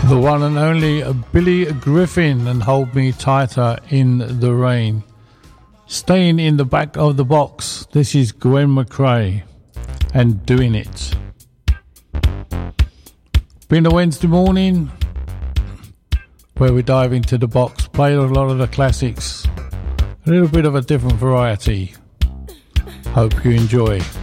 The one and only Billy Griffin and Hold Me Tighter in the Rain. Staying in the back of the box, this is Gwen McRae and Doing It. Been a Wednesday morning where we dive into the box, play a lot of the classics, a little bit of a different variety. Hope you enjoy.